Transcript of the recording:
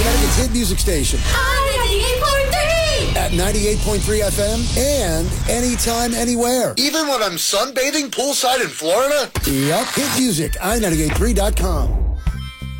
Connecticut's hit music station. I-98.3! At 98.3 FM and anytime, anywhere. Even when I'm sunbathing poolside in Florida? Yup. Hit music, I983.com.